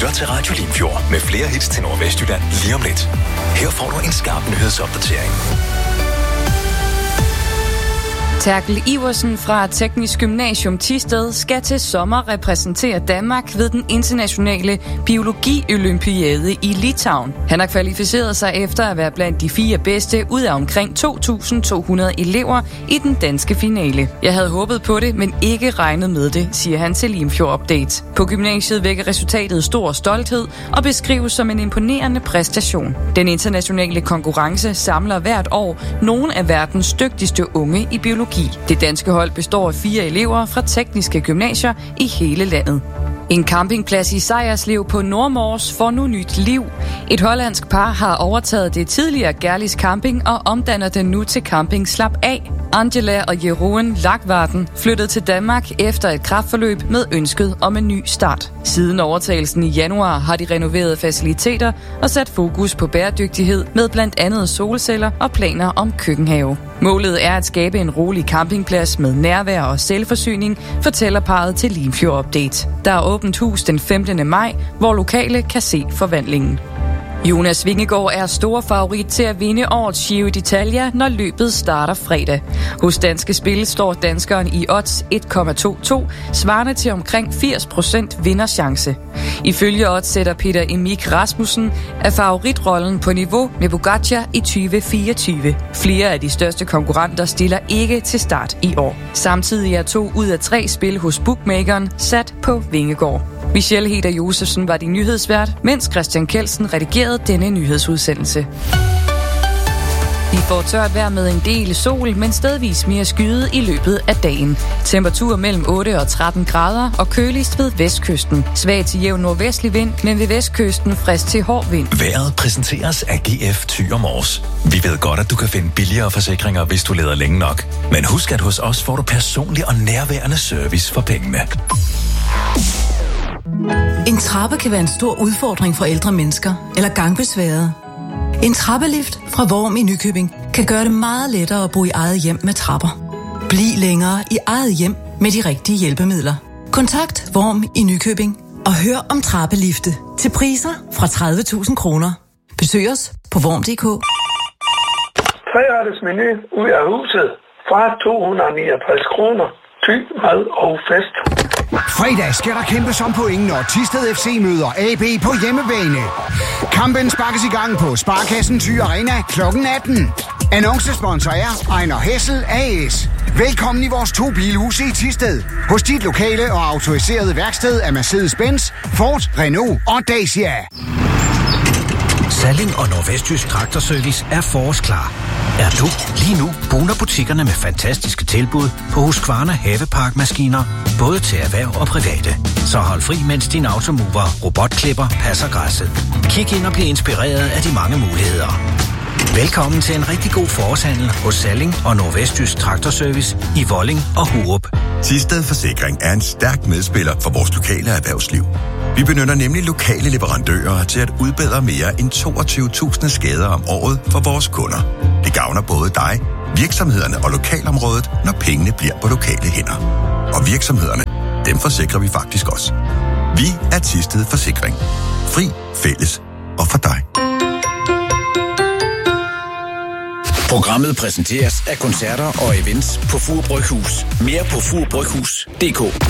lytter til Radio Limfjord med flere hits til Nordvestjylland lige om lidt. Her får du en skarp nyhedsopdatering. Terkel Iversen fra Teknisk Gymnasium Thisted skal til sommer repræsentere Danmark ved den internationale biologi-olympiade i Litauen. Han har kvalificeret sig efter at være blandt de 4 bedste ud af omkring 2.200 elever i den danske finale. Jeg havde håbet på det, men ikke regnet med det, siger han til Limfjord Update. På gymnasiet vækker resultatet stor stolthed og beskrives som en imponerende præstation. Den internationale konkurrence samler hvert år nogle af verdens dygtigste unge i biologi. Det danske hold består af 4 elever fra tekniske gymnasier i hele landet. En campingplads i Sejerslev på Nordmors får nu nyt liv. Et hollandsk par har overtaget det tidligere Gerlis Camping og omdanner den nu til camping Slap Af. Angela og Jeroen Lagvarden flyttede til Danmark efter et kræftforløb med ønsket om en ny start. Siden overtagelsen i januar har de renoveret faciliteter og sat fokus på bæredygtighed med blandt andet solceller og planer om køkkenhave. Målet er at skabe en rolig campingplads med nærvær og selvforsyning, fortæller parret til Limfjord Update. Der er åbent hus den 15. maj, hvor lokale kan se forvandlingen. Jonas Vingegaard er stor favorit til at vinde årets Giro d'Italia, når løbet starter fredag. Hos Danske Spil står danskeren i odds 1,22, svarende til omkring 80% vinderchance. Ifølge odds sætter Peter Emig Rasmussen af favoritrollen på niveau med Pogačar i 2024. Flere af de største konkurrenter stiller ikke til start i år. Samtidig er 2 ud af 3 spil hos bookmakeren sat på Vingegaard. Michelle Heder Josefsen var din nyhedsvært, mens Christian Kelsen redigerede denne nyhedsudsendelse. Vi får tørt vejr med en del sol, men stedvis mere skyet i løbet af dagen. Temperatur mellem 8 og 13 grader og køligst ved vestkysten. Svag til jævn nordvestlig vind, men ved vestkysten frisk til hård vind. Vejret præsenteres af GF Thyre Mors. Vi ved godt, at du kan finde billigere forsikringer, hvis du leder længe nok. Men husk, at hos os får du personlig og nærværende service for pengene. En trappe kan være en stor udfordring for ældre mennesker eller gangbesværede. En trappelift fra Worm i Nykøbing kan gøre det meget lettere at bo i eget hjem med trapper. Bliv længere i eget hjem med de rigtige hjælpemidler. Kontakt Worm i Nykøbing og hør om trappelifte til priser fra 30.000 kroner. Besøg os på worm.dk. 3-retters menu ud af huset fra 269 kroner. Tyk, mad og fest. Fredag skal der kæmpes om pointen, når Thisted FC møder AB på hjemmebane. Kampen sparkes i gang på Sparkassen Thy Arena kl. 18. Annoncesponsor er Ejner Hessel AS. Velkommen i vores 2 bilhuse i Thisted. Hos dit lokale og autoriserede værksted af Mercedes-Benz, Ford, Renault og Dacia. Salling og Nordvestjysk Traktorservice er forårsklar. Er du lige nu boner butikkerne med fantastiske tilbud på Husqvarna Haveparkmaskiner, både til erhverv og private. Så hold fri, mens din automover robotklipper passer græsset. Kig ind og bliv inspireret af de mange muligheder. Velkommen til en rigtig god forårshandel hos Salling og Nordvestjysk Traktorservice i Volling og Hurup. Thisted Forsikring er en stærk medspiller for vores lokale erhvervsliv. Vi benytter nemlig lokale leverandører til at udbedre mere end 22.000 skader om året for vores kunder. Det gavner både dig, virksomhederne og lokalområdet, når pengene bliver på lokale hænder. Og virksomhederne, dem forsikrer vi faktisk også. Vi er Thisted Forsikring. Fri, fælles og for dig. Programmet præsenteres af koncerter og events på Fur Bryghus. Mere på furbryghus.dk.